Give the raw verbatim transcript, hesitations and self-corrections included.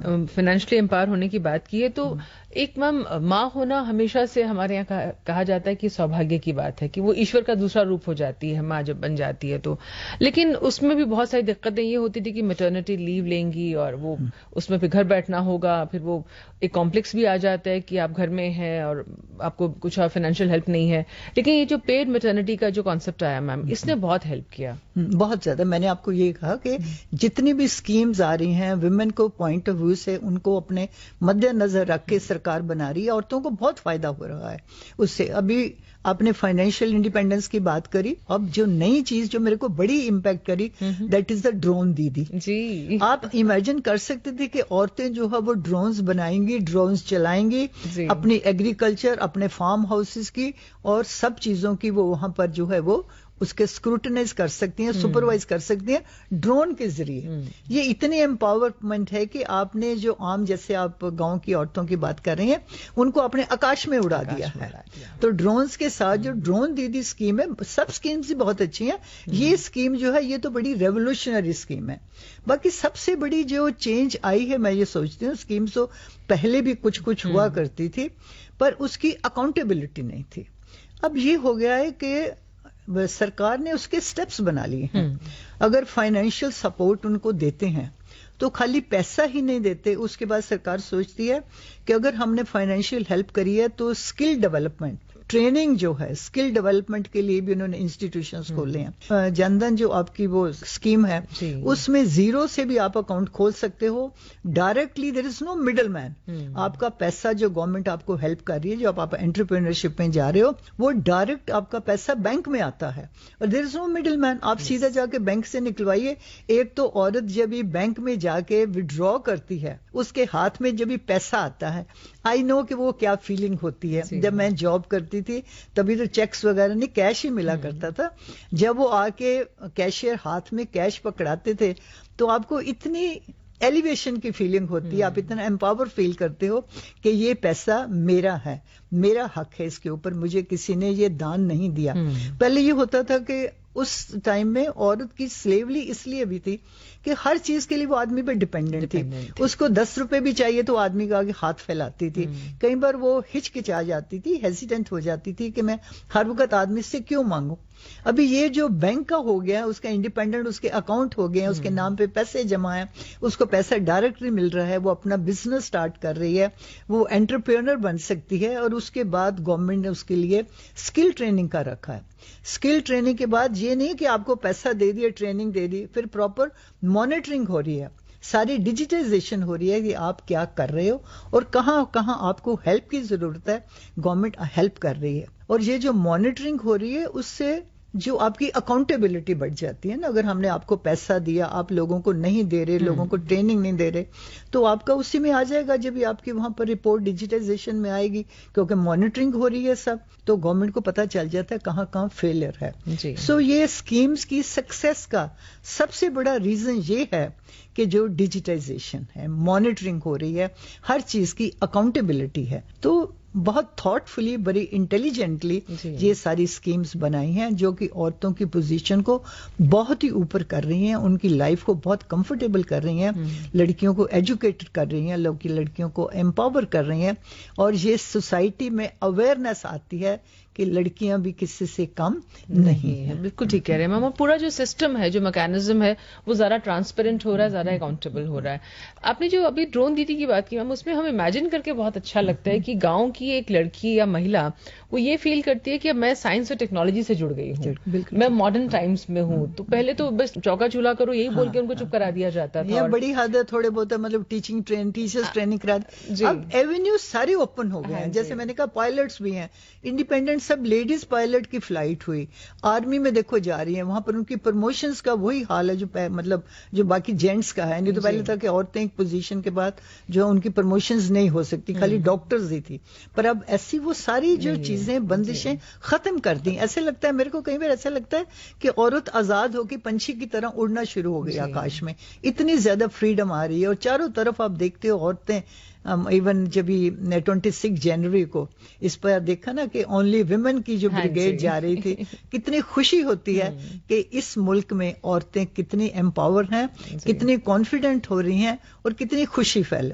Financially empower ہونے کی بات کی ہے تو ایک میم ماں ہونا ہمیشہ سے ہمارے یہاں کہا جاتا ہے کہ سوبھاگیہ کی بات ہے کہ وہ ایشور کا دوسرا روپ ہو جاتی ہے ماں جب بن جاتی ہے تو. لیکن اس میں بھی بہت ساری دقتیں یہ ہوتی تھی کہ میٹرنیٹی لیو لیں گی اور وہ اس میں پھر گھر بیٹھنا ہوگا, پھر وہ ایک کمپلیکس بھی آ جاتا ہے کہ آپ گھر میں ہیں اور آپ کو کچھ فائنینشیل ہیلپ نہیں ہے. لیکن یہ جو پیڈ میٹرنیٹی کا جو کانسیپٹ آیا میم, اس نے بہت ہیلپ کیا. بہت زیادہ. میں نے آپ کو یہ کہا کہ جتنی بھی اسکیمز آ رہی ہیں ویمن کو پوائنٹ آف ویو سے ان کو اپنے مد نظر رکھ کے سرکار بنا رہی ہے, عورتوں کو بہت فائدہ ہو رہا ہے اس سے. ابھی آپ نے فائنینشیل انڈیپینڈنس کی بات کری, اب جو نئی چیز جو میرے کو بڑی امپیکٹ کری دیٹ از دا ڈرون دیدی. جی آپ امیجن کر سکتے تھے کہ عورتیں جو ہے وہ ڈرونز بنائیں گی, ڈرونز چلائیں گی, اپنی ایگریکلچر اپنے فارم ہاؤسز کی اور سب چیزوں کی وہ وہاں پر جو ہے وہ اس کے اسکروٹنائز کر سکتی ہیں, سپروائز کر سکتی ہیں ڈرون کے ذریعے. یہ اتنی امپاورمنٹ ہے کہ آپ نے جو عام جیسے آپ گاؤں کی عورتوں کی بات کر رہے ہیں ان کو اپنے آکاش میں اڑا دیا ہے. تو ڈرونز کے ساتھ جو ڈرون دیدی اسکیم ہے, سب اسکیمز بھی بہت اچھی ہیں, یہ اسکیم جو ہے یہ تو بڑی ریولوشنری اسکیم ہے. باقی سب سے بڑی جو چینج آئی ہے میں یہ سوچتی ہوں, اسکیمز تو پہلے بھی کچھ کچھ ہوا کرتی تھی پر اس کی اکاؤنٹیبلٹی نہیں تھی. اب یہ ہو گیا ہے کہ سرکار نے اس کے سٹیپس بنا لیے ہیں. اگر فائنینشیل سپورٹ ان کو دیتے ہیں تو خالی پیسہ ہی نہیں دیتے, اس کے بعد سرکار سوچتی ہے کہ اگر ہم نے فائنینشیل ہیلپ کری ہے تو اسکل ڈیولپمنٹ ٹریننگ جو ہے اسکل ڈیولپمنٹ کے لیے بھی انہوں نے انسٹیٹیوشنز کھولے ہیں. جن دھن جو آپ کی وہ اسکیم ہے اس میں زیرو سے بھی آپ اکاؤنٹ کھول سکتے ہو ڈائریکٹلی, دیر از نو مڈل مین. آپ کا پیسہ جو گورنمنٹ آپ کو ہیلپ کر رہی ہے, جو آپ انٹرپرینرشپ میں جا رہے ہو, وہ ڈائریکٹ آپ کا پیسہ بینک میں آتا ہے اور دیر از نو مڈل مین. آپ سیدھا جا کے بینک سے نکلوائیے. ایک تو عورت جب یہ بینک میں جا کے وڈرا کرتی ہے اس کے ہاتھ میں جب بھی پیسہ آتا ہے, آئی نو کہ وہ کیا فیلنگ ہوتی ہے. جب میں جاب کرتی تھی تبھی تو چیکس وغیرہ نہیں, کیش ہی ملا کرتا تھا. جب وہ آ کے کیشیئر ہاتھ میں کیش پکڑاتے تھے تو آپ کو اتنی ایلیویشن کی فیلنگ ہوتی ہے, آپ اتنا امپاور فیل کرتے ہو کہ یہ پیسہ میرا ہے, میرا حق ہے اس کے اوپر, مجھے کسی نے یہ دان نہیں دیا. پہلے یہ ہوتا تھا کہ اس ٹائم میں عورت کی سلیوری اس لیے بھی تھی کہ ہر چیز کے لیے وہ آدمی پہ ڈیپینڈنٹ تھی. اس کو دس روپے بھی چاہیے تو آدمی کا آگے ہاتھ پھیلاتی تھی. کئی بار وہ ہچکچا جاتی تھی, ہیزیٹنٹ ہو جاتی تھی کہ میں ہر وقت آدمی سے کیوں مانگوں. ابھی یہ جو بینک کا ہو گیا, اس کا انڈیپینڈنٹ, اس کے اکاؤنٹ ہو گئے ہیں, اس کے نام پہ پیسے جمع ہیں, اس کو پیسہ ڈائریکٹلی مل رہا ہے, وہ اپنا بزنس سٹارٹ کر رہی ہے, وہ انٹرپرینر بن سکتی ہے. اور اس کے بعد گورنمنٹ نے اس کے لیے اسکل ٹریننگ کا رکھا ہے. اسکل ٹریننگ کے بعد یہ نہیں کہ آپ کو پیسہ دے دیا, ٹریننگ دے دی, پھر پراپر مانیٹرنگ ہو رہی ہے, ساری ڈیجیٹائزیشن ہو رہی ہے کہ آپ کیا کر رہے ہو اور کہاں کہاں آپ کو ہیلپ کی ضرورت ہے, گورنمنٹ ہیلپ کر رہی ہے. اور یہ جو مانیٹرنگ ہو رہی ہے اس سے جو آپ کی اکاؤنٹیبلٹی بڑھ جاتی ہے نا. اگر ہم نے آپ کو پیسہ دیا, آپ لوگوں کو نہیں دے رہے, لوگوں کو ٹریننگ نہیں دے رہے, تو آپ کا اسی میں آ جائے گا جب آپ کی وہاں پر رپورٹ ڈیجیٹائزیشن میں آئے گی, کیونکہ مانیٹرنگ ہو رہی ہے سب, تو گورنمنٹ کو پتہ چل جاتا ہے کہاں کہاں فیلئر ہے. سو so یہ اسکیمز کی سکسیس کا سب سے بڑا ریزن یہ ہے کہ جو ڈیجیٹائزیشن ہے, مانیٹرنگ ہو رہی ہے, ہر چیز کی اکاؤنٹیبلٹی ہے. تو بہت تھاٹ فلی, بڑی انٹیلیجنٹلی یہ ساری اسکیمز بنائی ہیں جو کہ عورتوں کی پوزیشن کو بہت ہی اوپر کر رہی ہیں, ان کی لائف کو بہت کمفرٹیبل کر رہی ہیں, لڑکیوں کو ایجوکیٹڈ کر رہی ہیں, لوگ کی لڑکیوں کو امپاور کر رہی ہیں. اور یہ سوسائٹی میں اویئرنیس آتی ہے کہ لڑکیاں بھی کسی سے کم نہیں ہیں. بالکل ٹھیک کہہ رہے ہیں میم. پورا جو سسٹم ہے, جو میکینزم ہے, وہ زیادہ ٹرانسپیرنٹ ہو رہا ہے, زیادہ اکاؤنٹیبل ہو رہا ہے. آپ نے جو ابھی ڈرون دیدی کی بات کی میم, اس میں ہم امیجن کر کے بہت اچھا لگتا ہے کہ گاؤں کی ایک لڑکی یا مہیلا وہ یہ فیل کرتی ہے کہ اب میں سائنس اور ٹیکنالوجی سے جڑ گئی ہوں, میں ماڈرن ٹائمز میں ہوں. تو پہلے تو بس چوکا چولہا کرو یہی بول کے ان کو چپ کرا دیا جاتا تھا. یہ بڑی حد ہے, تھوڑے بہت مطلب ٹیچنگ ٹرین ٹیچرز ٹریننگ کرا. اب ایونیو سارے اوپن ہو گئے ہیں, جیسے میں نے کہا پائلٹس بھی ہیں انڈیپینڈنٹ, سب لیڈیز پائلٹ کی فلائٹ ہوئی, آرمی میں دیکھو جا رہی ہیں, وہاں پر ان کی پروموشنز کا وہی حال ہے جو مطلب جو باقی جینٹس کا ہے. نہیں تو پہلے تھا کہ عورتیں ایک پوزیشن کے بعد جو ان کی پروموشنز نہیں ہو سکتی, خالی ڈاکٹرز ہی تھی. پر اب ایسی وہ ساری جو چیزیں بندشیں ختم کر دی. ایسے لگتا ہے میرے کو, کئی بار ایسا لگتا ہے کہ عورت آزاد ہو کے پنچھی کی طرح اڑنا شروع ہو گئی آکاش میں. اتنی زیادہ فریڈم آ رہی ہے, اور چاروں طرف آپ دیکھتے ہو عورتیں. ایون جب ٹوئنٹی سکس جنوری کو اس پر دیکھا نا کہ اونلی ویمن کی جو بریگیڈ جا رہی تھی, کتنی خوشی ہوتی ہے کہ اس ملک میں عورتیں کتنی امپاور ہیں, کتنی کانفیڈنٹ ہو رہی ہیں اور کتنی خوشی پھیل